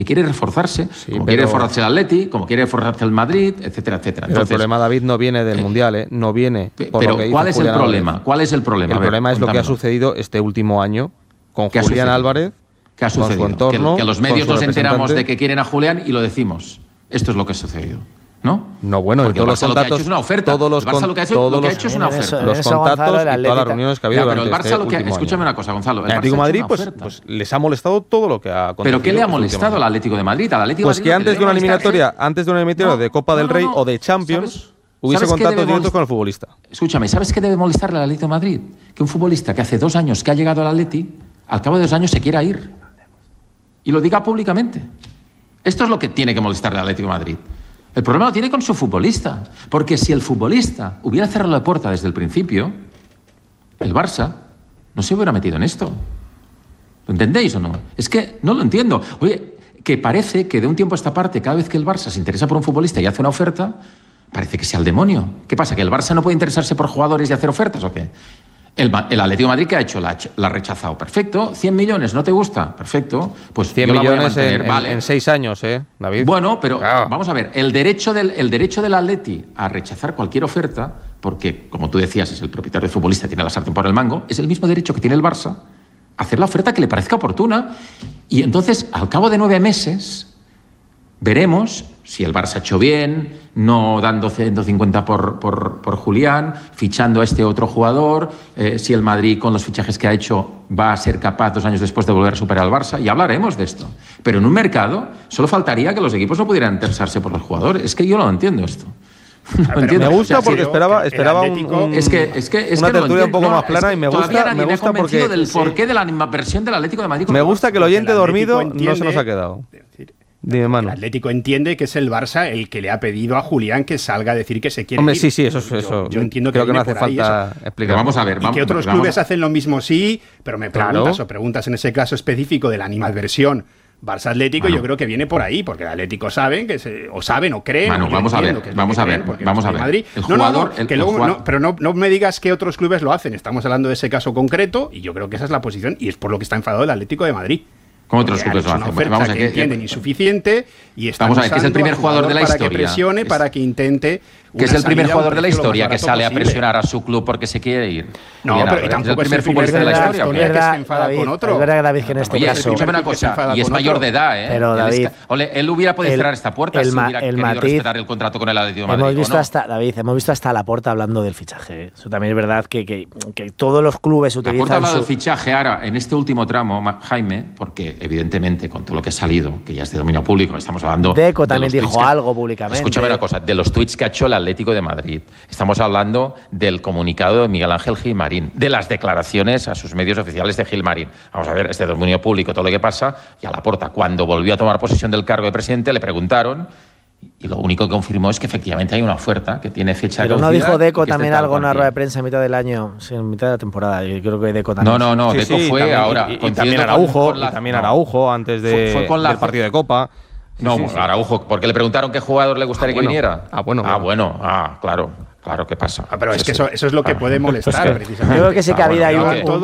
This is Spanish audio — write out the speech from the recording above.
quiere reforzarse, Sí, como quiere reforzarse el Atleti, como quiere reforzarse el Madrid, etcétera, etcétera. Pero Entonces, el problema, David, no viene del Mundial, ¿eh? No viene por pero lo que ¿cuál dice es el Julián problema? Álvarez. ¿Cuál es el problema? El A ver, problema es lo que ha cuéntamelo. sucedido este último año con ¿Qué ha Julián sucedido? Álvarez, ¿Qué ha con su sucedido? entorno, que los con medios su nos enteramos representante. de que quieren a Julián y lo decimos. Esto es lo que ha sucedido, ¿no? No, bueno, Porque todos el los Barça lo que ha hecho contactos, es una oferta. todos los El Barça lo que ha hecho, todos lo que ha los- hecho es una oferta. los Eso, contactos Gonzalo, el y todas las Atlético- reuniones que ha habido Ya, pero durante el Barça este lo que último escúchame año. una cosa, Gonzalo. El Atlético de Barça ha Madrid, hecho pues, una oferta. pues les ha molestado todo lo que ha acontecido. ¿Pero qué le ha este último molestado al año. Atlético de Madrid? Al Atlético Pues de que Madrid antes de una eliminatoria, de Copa del Rey o de Champions, ¿sabes? hubiese ¿Sabes qué contactos debe directos con el futbolista. Escúchame, ¿sabes qué debe molestarle al Atlético de Madrid? Que un futbolista que hace 2 años que ha llegado al Atleti, al cabo de 2 años se quiera ir. Y lo diga públicamente. Esto es lo que tiene que molestarle al Atlético de Madrid. El problema lo tiene con su futbolista. Porque si el futbolista hubiera cerrado la puerta desde el principio, el Barça no se hubiera metido en esto. ¿Lo entendéis o no? Es que no lo entiendo. Oye, que parece que de un tiempo a esta parte, cada vez que el Barça se interesa por un futbolista y hace una oferta, parece que sea el demonio. ¿Qué pasa? ¿Que el Barça no puede interesarse por jugadores y hacer ofertas o qué? El Atlético de Madrid, ¿qué ha hecho? La ha rechazado. Perfecto. 100 millones, ¿no te gusta? Perfecto. Pues 100 yo la voy a millones mantener. Vale. en 6 años, David. Bueno, pero Claro. vamos a ver, el derecho del Atleti a rechazar cualquier oferta, porque, como tú decías, es el propietario del futbolista, tiene la sartén por el mango, es el mismo derecho que tiene el Barça a hacer la oferta que le parezca oportuna. Y entonces, al cabo de 9 meses, veremos si el Barça ha hecho bien, no dando 150 por Julián, fichando a este otro jugador, si el Madrid con los fichajes que ha hecho va a ser capaz 2 años después de volver a superar al Barça, y hablaremos de esto. Pero en un mercado solo faltaría que los equipos no pudieran interesarse por los jugadores. Es que yo no lo entiendo esto. No entiendo. Me gusta O sea, porque sí, esperaba Atlético- un- es que una no lo tertulia un poco entiendo. más plana y me todavía gusta, nadie me me ha gusta convencido porque del porqué de la animadversión del Atlético de Madrid. con me el gusta Barça. que el oyente el dormido Atlético no se nos entiende- ha quedado. Es decir, Dime, el mano. Atlético entiende que es el Barça el que le ha pedido a Julián que salga a decir que se quiere Hombre, ir. sí, eso. Yo entiendo creo que no viene hace por ahí falta eso. explicar. Pero vamos a ver, Y que otros vamos- clubes hacen lo mismo, sí, pero me preguntas Claro. o preguntas en ese caso específico de la animadversión Barça-Atlético, Bueno. yo creo que viene por ahí, porque el Atlético saben o saben o creen. Manu, o yo vamos a entiendo ver, que es lo vamos que a ver, creen, porque vamos no a soy ver. Madrid. El No, jugador- que el luego, jugador- pero no me digas que otros clubes lo hacen. Estamos hablando de ese caso concreto y yo creo que esa es la posición y es por lo que está enfadado el Atlético de Madrid. ¿Cómo otros Porque han clubes lo hecho una hacen? oferta Vamos a que que- entienden insuficiente y están Vamos a ver, que es el usando primer al jugador de la para historia. que presione, Es- para que intente Que es una el primer salida a un jugador de la precio lo más historia que barato sale a posible. presionar a su club porque se quiere ir. No, Julián pero Álvarez, tampoco es el primer es el futbolista de la primer historia. ¿o qué? que se verdad, enfada con David, otro. es verdad, David, que en este Oye, caso... escúchame una que se enfada cosa, y es con mayor otro. de edad, ¿eh? Pero, David, Él hubiera podido el- cerrar esta puerta el si Ma- hubiera el querido matiz- respetar el contrato con el Atlético de Madrid. Hemos visto ¿o no? hasta, David, hemos visto hasta Laporta hablando del fichaje. Eso también es verdad que todos los clubes La Porta ha utilizan hablado del su... fichaje ahora, en este último tramo, Jaime, porque evidentemente con todo lo que ha salido, que ya es de dominio público, estamos hablando... Deco de también los tweets dijo algo públicamente. Escúchame una cosa, de los tuits que ha hecho el Atlético de Madrid, estamos hablando del comunicado de Miguel Ángel Gilmarín, de las declaraciones a sus medios oficiales de Gilmarín. Vamos a ver, este dominio público, todo lo que pasa, y a Laporta, cuando volvió a tomar posesión del cargo de presidente, le preguntaron... Y lo único que confirmó es que efectivamente hay una oferta que tiene fecha de Pero no caducidad dijo y Deco que es de también tal algo en una cuantía. rueda de prensa en mitad del año, sí, en mitad de la temporada. Yo creo que Deco también. No, Sí, Deco sí, fue también, ahora. y coincidiendo también con- Araujo, con la- y también no. Araujo antes Fue con la- del partido de Copa. No, Sí, sí. Araujo, porque le preguntaron qué jugador le gustaría bueno. que viniera. Bueno. Claro, ¿qué pasa? Pero es Sí, que sí. eso es lo que puede molestar, precisamente. Yo creo que sí que ha habido ahí bueno, un- yo- un